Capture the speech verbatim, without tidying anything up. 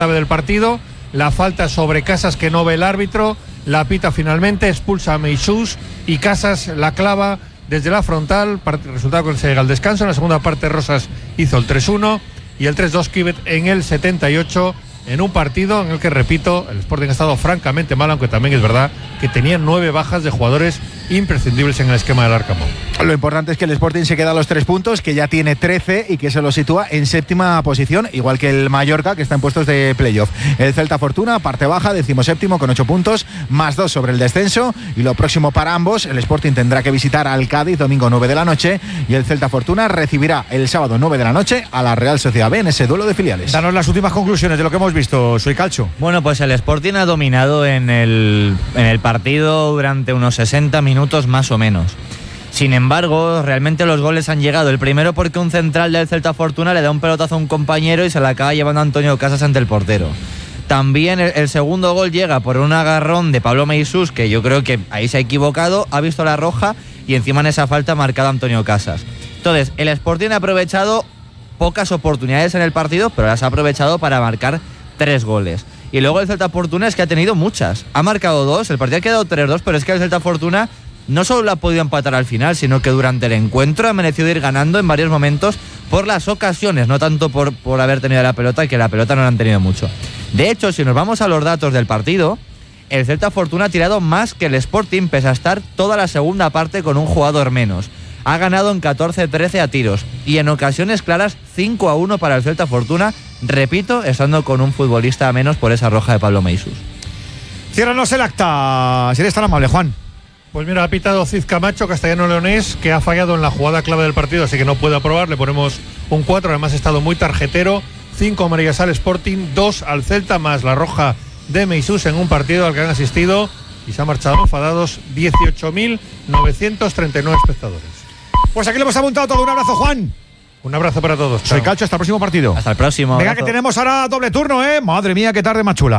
del partido, la falta sobre Casas que no ve el árbitro, la pita finalmente, expulsa a Meisús y Casas la clava desde la frontal, resultado que se llega al descanso. En la segunda parte Rosas hizo el tres uno y el tres dos Kivet en el setenta y ocho, en un partido en el que, repito, el Sporting ha estado francamente mal, aunque también es verdad que tenía nueve bajas de jugadores imprescindibles en el esquema del Arcamón. Lo importante es que el Sporting se queda a los tres puntos, que ya tiene trece y que se lo sitúa en séptima posición, igual que el Mallorca, que está en puestos de playoff. El Celta Fortuna, parte baja, decimoséptimo con ocho puntos, más dos sobre el descenso, y lo próximo para ambos, el Sporting tendrá que visitar al Cádiz domingo nueve de la noche, y el Celta Fortuna recibirá el sábado nueve de la noche a la Real Sociedad B en ese duelo de filiales. Danos las últimas conclusiones de lo que hemos visto, Soy Calcho. Bueno, pues el Sporting ha dominado en el, en el partido durante unos sesenta minutos más o menos. Sin embargo, realmente los goles han llegado. El primero porque un central del Celta Fortuna le da un pelotazo a un compañero y se la acaba llevando Antonio Casas ante el portero. También el, el segundo gol llega por un agarrón de Pablo Meisús, que yo creo que ahí se ha equivocado, ha visto la roja y encima en esa falta ha marcado a Antonio Casas. Entonces, el Sporting ha aprovechado pocas oportunidades en el partido, pero las ha aprovechado para marcar tres goles. Y luego el Celta Fortuna es que ha tenido muchas. Ha marcado dos, el partido ha quedado tres dos, pero es que el Celta Fortuna no solo lo ha podido empatar al final, sino que durante el encuentro ha merecido ir ganando en varios momentos por las ocasiones, no tanto por, por haber tenido la pelota, que la pelota no la han tenido mucho. De hecho, si nos vamos a los datos del partido, el Celta Fortuna ha tirado más que el Sporting, pese a estar toda la segunda parte con un jugador menos. Ha ganado en catorce trece a tiros y en ocasiones claras cinco a uno para el Celta Fortuna, repito, estando con un futbolista a menos por esa roja de Pablo Meisús. Ciérranos el acta, si eres tan amable, Juan. Pues mira, ha pitado Cid Camacho, castellano leonés, que ha fallado en la jugada clave del partido, así que no puede aprobar. Le ponemos un cuatro, además ha estado muy tarjetero. cinco amarillas al Sporting, dos al Celta, más la roja de Meisús en un partido al que han asistido, y se han marchado enfadados, dieciocho mil novecientos treinta y nueve espectadores. Pues aquí le hemos apuntado todo. Un abrazo, Juan. Un abrazo para todos. Soy Calcho, hasta el próximo partido. Hasta el próximo. Venga, abrazo. que tenemos ahora doble turno, ¿eh? Madre mía, qué tarde más chula.